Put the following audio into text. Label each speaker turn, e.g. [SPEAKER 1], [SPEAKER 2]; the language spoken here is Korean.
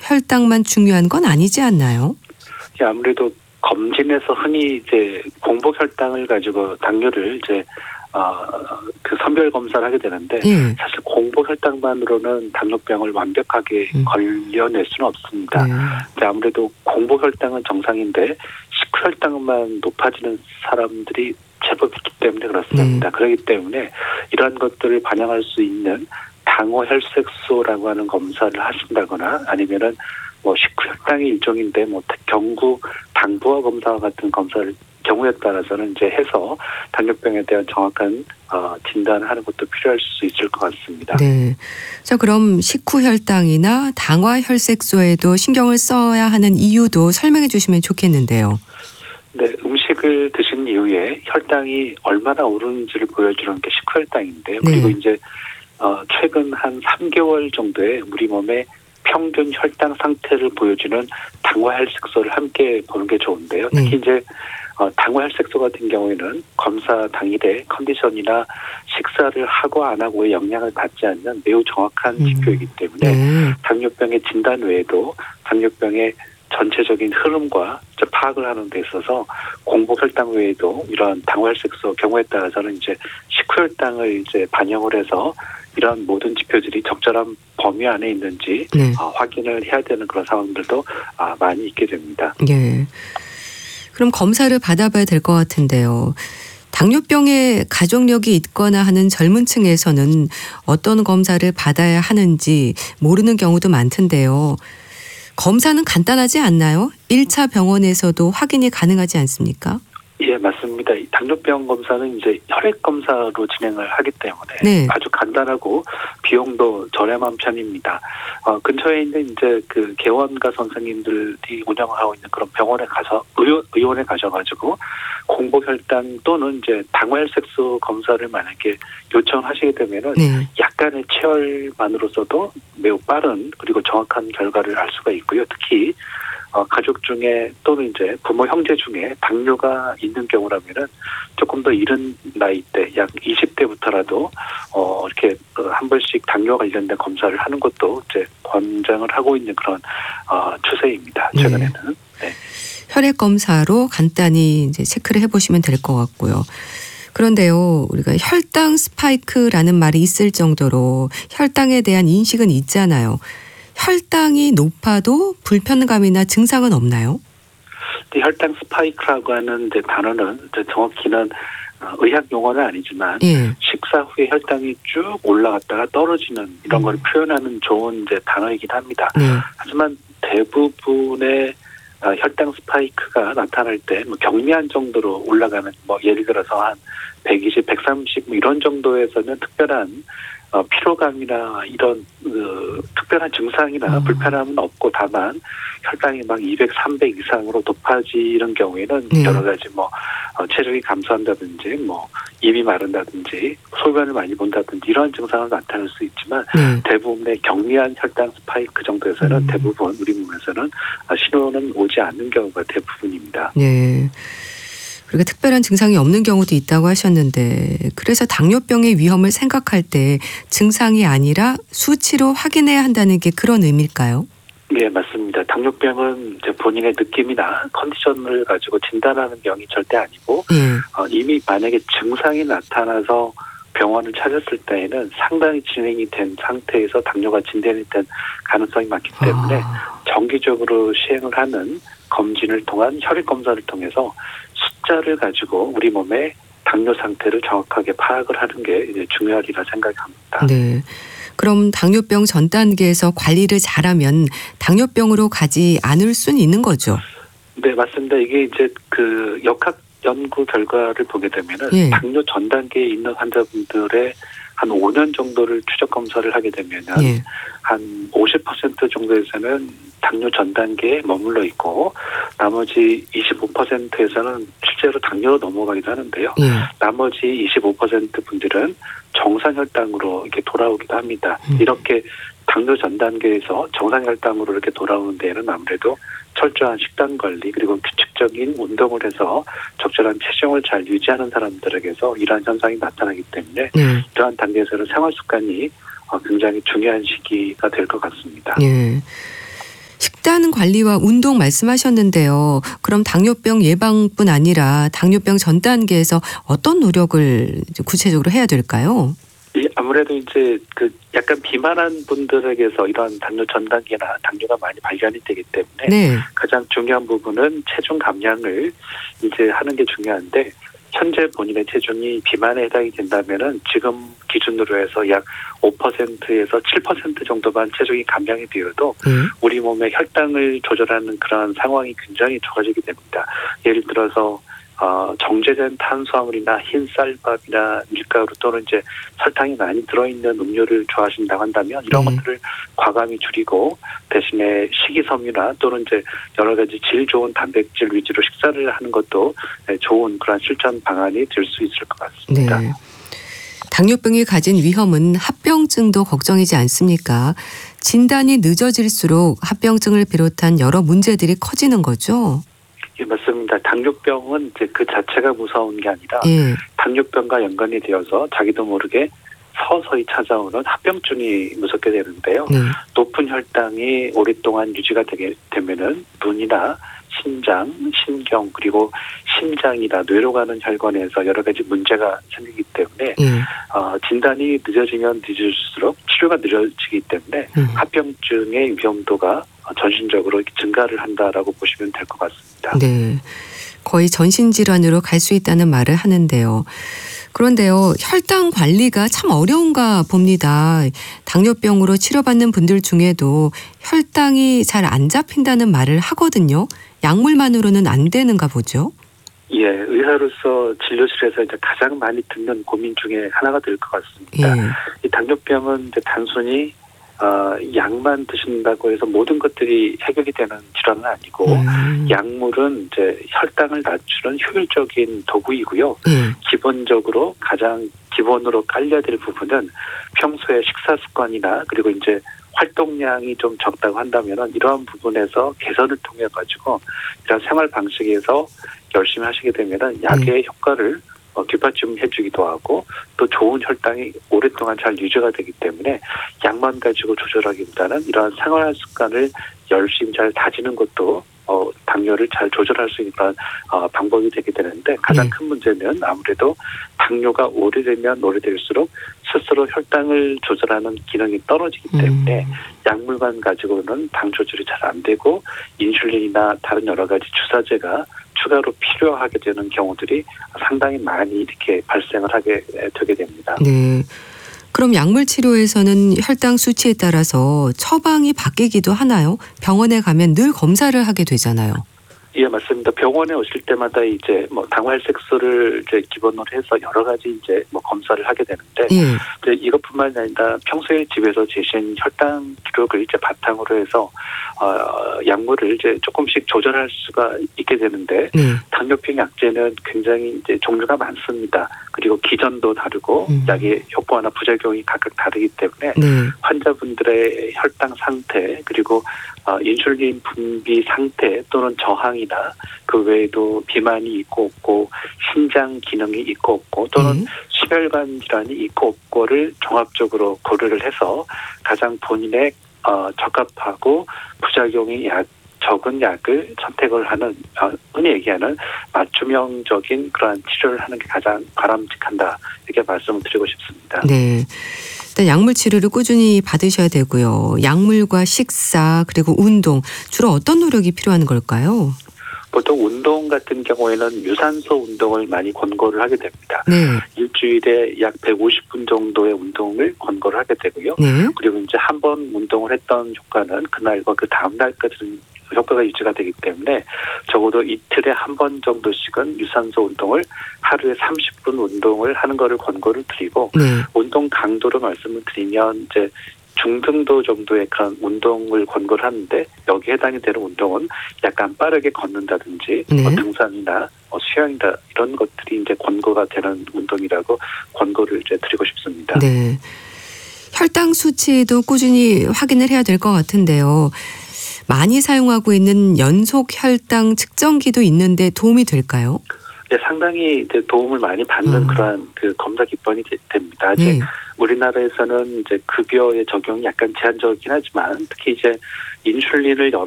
[SPEAKER 1] 혈당만 중요한 건 아니지 않나요?
[SPEAKER 2] 아무래도 검진에서 흔히 이제 공복 혈당을 가지고 당뇨를 이제 그 선별 검사를 하게 되는데
[SPEAKER 1] 예.
[SPEAKER 2] 사실 공복 혈당만으로는 당뇨병을 완벽하게 걸려낼 수는 없습니다.
[SPEAKER 1] 네.
[SPEAKER 2] 아무래도 공복 혈당은 정상인데 식후 혈당만 높아지는 사람들이 제법 있기 때문에 그렇습니다. 그렇기 때문에 이러한 것들을 반영할 수 있는 당호 혈색소라고 하는 검사를 하신다거나 아니면은 뭐 식후 혈당의 일종인데 뭐 경구 당부화 검사와 같은 검사를 경우에 따라서는 이제 해서 당뇨병에 대한 정확한 진단을 하는 것도 필요할 수 있을 것 같습니다.
[SPEAKER 1] 네. 자, 그럼 식후 혈당이나 당화 혈색소에도 신경을 써야 하는 이유도 설명해 주시면 좋겠는데요.
[SPEAKER 2] 네, 음식을 드신 이후에 혈당이 얼마나 오르는지를 보여주는 게 식후 혈당인데요.
[SPEAKER 1] 네.
[SPEAKER 2] 그리고 이제 최근 한 3개월 정도에 우리 몸의 평균 혈당 상태를 보여주는 당화 혈색소를 함께 보는 게 좋은데요. 특히 이제 당화 혈색소 같은 경우에는 검사 당일에 컨디션이나 식사를 하고 안 하고의 영향을 받지 않는 매우 정확한 지표이기 때문에 당뇨병의 진단 외에도 당뇨병의 전체적인 흐름과 파악을 하는 데 있어서 공복 혈당 외에도 이러한 당화 혈색소 경우에 따라서는 이제 식후 혈당을 이제 반영을 해서 이러한 모든 지표들이 적절한 범위 안에 있는지 확인을 해야 되는 그런 상황들도 많이 있게 됩니다.
[SPEAKER 1] 예. 그럼 검사를 받아봐야 될 것 같은데요. 당뇨병에 가족력이 있거나 하는 젊은 층에서는 어떤 검사를 받아야 하는지 모르는 경우도 많던데요. 검사는 간단하지 않나요? 1차 병원에서도 확인이 가능하지 않습니까?
[SPEAKER 2] 예, 맞습니다. 이 당뇨병 검사는 이제 혈액 검사로 진행을 하기 때문에 아주 간단하고 비용도 저렴한 편입니다. 근처에 있는 이제 그 개원가 선생님들이 운영하고 있는 그런 병원에 가서 의원에 가셔가지고 공복 혈당 또는 이제 당화 혈색소 검사를 만약에 요청하시게 되면은 약간의 체열만으로서도 매우 빠른 그리고 정확한 결과를 알 수가 있고요. 특히 가족 중에 또는 이제 부모 형제 중에 당뇨가 있는 경우라면은 조금 더 이른 나이 때 약 20대부터라도 이렇게 한 번씩 당뇨 관련된 검사를 하는 것도 이제 권장을 하고 있는 그런 추세입니다. 최근에는. 네.
[SPEAKER 1] 혈액 검사로 간단히 이제 체크를 해보시면 될 것 같고요. 그런데요, 우리가 혈당 스파이크라는 말이 있을 정도로 혈당에 대한 인식은 있잖아요. 혈당이 높아도 불편감이나 증상은 없나요?
[SPEAKER 2] 혈당 스파이크라고 하는 이제 단어는 이제 정확히는 의학 용어는 아니지만 식사 후에 혈당이 쭉 올라갔다가 떨어지는 이런 걸 표현하는 좋은 이제 단어이긴 합니다. 하지만 대부분의 혈당 스파이크가 나타날 때 뭐 경미한 정도로 올라가는 뭐 예를 들어서 한 120, 130 뭐 이런 정도에서는 특별한 피로감이나 이런 특별한 증상이나 불편함은 없고 다만 혈당이 막 200, 300 이상으로 높아지는 경우에는 여러 가지 뭐 체력이 감소한다든지 뭐 입이 마른다든지 소변을 많이 본다든지 이런 증상은 나타날 수 있지만 대부분의 경미한 혈당 스파이크 정도에서는 대부분 우리 몸에서는 신호는 오지 않는 경우가 대부분입니다.
[SPEAKER 1] 네. 그리고 특별한 증상이 없는 경우도 있다고 하셨는데 그래서 당뇨병의 위험을 생각할 때 증상이 아니라 수치로 확인해야 한다는 게 그런 의미일까요?
[SPEAKER 2] 네, 맞습니다. 당뇨병은 이제 본인의 느낌이나 컨디션을 가지고 진단하는 병이 절대 아니고 이미 만약에 증상이 나타나서 병원을 찾았을 때에는 상당히 진행이 된 상태에서 당뇨가 진단이 된 가능성이 많기 때문에 정기적으로 시행을 하는 검진을 통한 혈액 검사를 통해서 숫자를 가지고 우리 몸의 당뇨 상태를 정확하게 파악을 하는 게 이제 중요하리라 생각합니다.
[SPEAKER 1] 네. 그럼 당뇨병 전 단계에서 관리를 잘하면 당뇨병으로 가지 않을 수는 있는 거죠?
[SPEAKER 2] 네, 맞습니다. 이게 이제 그 역학 연구 결과를 보게 되면은 당뇨 전 단계에 있는 환자분들의 한 5년 정도를 추적 검사를 하게 되면은 한 50% 정도에서는 당뇨 전 단계에 머물러 있고 나머지 25%에서는 실제로 당뇨로 넘어가기도 하는데요. 나머지 25% 분들은 정상 혈당으로 이렇게 돌아오기도 합니다. 이렇게 당뇨 전 단계에서 정상 혈당으로 이렇게 돌아오는 데에는 아무래도 철저한 식단 관리 그리고 규칙적인 운동을 해서 적절한 체중을 잘 유지하는 사람들에게서 이러한 현상이 나타나기 때문에 이러한 단계에서는 생활 습관이 굉장히 중요한 시기가 될 것 같습니다.
[SPEAKER 1] 식단 관리와 운동 말씀하셨는데요. 그럼 당뇨병 예방뿐 아니라 당뇨병 전 단계에서 어떤 노력을 구체적으로 해야 될까요?
[SPEAKER 2] 아무래도 이제 그 약간 비만한 분들에게서 이런 당뇨 전 단계나 당뇨가 많이 발견이 되기 때문에
[SPEAKER 1] 네.
[SPEAKER 2] 가장 중요한 부분은 체중 감량을 이제 하는 게 중요한데, 현재 본인의 체중이 비만에 해당이 된다면은 지금 기준으로 해서 약 5%에서 7% 정도만 체중이 감량이 되어도 우리 몸의 혈당을 조절하는 그런 상황이 굉장히 좋아지게 됩니다. 예를 들어서 정제된 탄수화물이나 흰쌀밥이나 밀가루 또는 이제 설탕이 많이 들어있는 음료를 좋아하신다고 한다면 이런 것들을 과감히 줄이고 대신에 식이섬유나 또는 이제 여러 가지 질 좋은 단백질 위주로 식사를 하는 것도 좋은 그런 실천 방안이 될 수 있을 것 같습니다.
[SPEAKER 1] 네. 당뇨병이 가진 위험은 합병증도 걱정이지 않습니까? 진단이 늦어질수록 합병증을 비롯한 여러 문제들이 커지는 거죠?
[SPEAKER 2] 예, 맞습니다. 당뇨병은 이제 그 자체가 무서운 게 아니라 당뇨병과 연관이 되어서 자기도 모르게 서서히 찾아오는 합병증이 무섭게 되는데요. 높은 혈당이 오랫동안 유지가 되게 되면은 눈이나 신장, 신경 그리고 심장이나 뇌로 가는 혈관에서 여러 가지 문제가 생기기 때문에 진단이 늦어지면 늦어질수록 치료가 늦어지기 때문에 합병증의 위험도가 전신적으로 증가를 한다라고 보시면 될 것 같습니다.
[SPEAKER 1] 네, 거의 전신질환으로 갈 수 있다는 말을 하는데요. 그런데요, 혈당 관리가 참 어려운가 봅니다. 당뇨병으로 치료받는 분들 중에도 혈당이 잘 안 잡힌다는 말을 하거든요. 약물만으로는 안 되는가 보죠?
[SPEAKER 2] 예, 의사로서 진료실에서 이제 가장 많이 듣는 고민 중에 하나가 될 것 같습니다. 이 당뇨병은 이제 단순히 약만 드신다고 해서 모든 것들이 해결이 되는 질환은 아니고 약물은 이제 혈당을 낮추는 효율적인 도구이고요. 기본적으로 가장 기본으로 깔려야 될 부분은 평소에 식사 습관이나 그리고 이제 활동량이 좀 적다고 한다면은 이러한 부분에서 개선을 통해 가지고 이런 생활 방식에서 열심히 하시게 되면은 약의 효과를 뒷받침해주기도 하고 또 좋은 혈당이 오랫동안 잘 유지가 되기 때문에 약만 가지고 조절하기보다는 이러한 생활 습관을 열심히 잘 다지는 것도 당뇨를 잘 조절할 수 있는 방법이 되게 되는데, 가장 큰 문제는 아무래도 당뇨가 오래되면 오래될수록 스스로 혈당을 조절하는 기능이 떨어지기 때문에 약물만 가지고는 당 조절이 잘 안 되고 인슐린이나 다른 여러 가지 주사제가 추가로 필요하게 되는 경우들이 상당히 많이 이렇게 발생을 하게 되게 됩니다.
[SPEAKER 1] 네. 그럼 약물 치료에서는 혈당 수치에 따라서 처방이 바뀌기도 하나요? 병원에 가면 늘 검사를 하게 되잖아요.
[SPEAKER 2] 예, 맞습니다. 병원에 오실 때마다 이제 당활색소를 이제 기본으로 해서 여러 가지 이제 검사를 하게 되는데, 이제 이것뿐만 아니라 평소에 집에서 재신 혈당 기록을 이제 바탕으로 해서 약물을 이제 조금씩 조절할 수가 있게 되는데, 당뇨병 약제는 굉장히 이제 종류가 많습니다. 그리고 기전도 다르고 약의 효과나 부작용이 각각 다르기 때문에 환자분들의 혈당 상태 그리고 인슐린 분비 상태 또는 저항이나 그 외에도 비만이 있고 없고 신장 기능이 있고 없고 또는 심혈관 질환이 있고 없고를 종합적으로 고려를 해서 가장 본인의 적합하고 부작용이 적은 약을 선택을 하는, 흔히 얘기하는 맞춤형적인 그러한 치료를 하는 게 가장 바람직한다, 이렇게 말씀을 드리고 싶습니다.
[SPEAKER 1] 네. 일단 약물 치료를 꾸준히 받으셔야 되고요. 약물과 식사 그리고 운동, 주로 어떤 노력이 필요한 걸까요?
[SPEAKER 2] 보통 운동 같은 경우에는 유산소 운동을 많이 권고를 하게 됩니다. 일주일에 약 150분 정도의 운동을 권고를 하게 되고요. 그리고 이제 한 번 운동을 했던 효과는 그날과 그 다음 날까지는 효과가 유지가 되기 때문에 적어도 이틀에 한 번 정도씩은 유산소 운동을 하루에 30분 운동을 하는 거를 권고를 드리고, 운동 강도로 말씀을 드리면 이제 중등도 정도의 그런 운동을 권고를 하는데, 여기에 해당이 되는 운동은 약간 빠르게 걷는다든지 등산이나 수영이나 이런 것들이 이제 권고가 되는 운동이라고 권고를 이제 드리고 싶습니다.
[SPEAKER 1] 네. 혈당 수치도 꾸준히 확인을 해야 될 것 같은데요. 많이 사용하고 있는 연속 혈당 측정기도 있는데 도움이 될까요?
[SPEAKER 2] 네, 상당히 이제 도움을 많이 받는 그러한 그 검사 기법이 됩니다. 우리나라에서는 이제 급여의 적용이 약간 제한적이긴 하지만 특히 이제 인슐린을 여러